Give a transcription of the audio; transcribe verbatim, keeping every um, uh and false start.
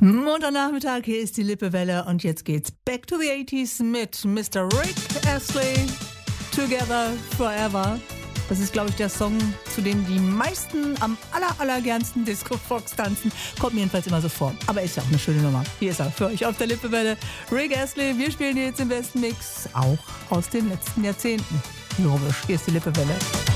Montagnachmittag, hier ist die Lippewelle und jetzt geht's back to the eighties mit Mister Rick Astley, Together Forever. Das ist, glaube ich, der Song, zu dem die meisten am aller, allergernsten Disco-Fox tanzen. Kommt mir jedenfalls immer so vor. Aber ist ja auch eine schöne Nummer. Hier ist er für euch auf der Lippewelle. Rick Astley, wir spielen jetzt im besten Mix, auch aus den letzten Jahrzehnten. Logisch, hier ist die Lippewelle.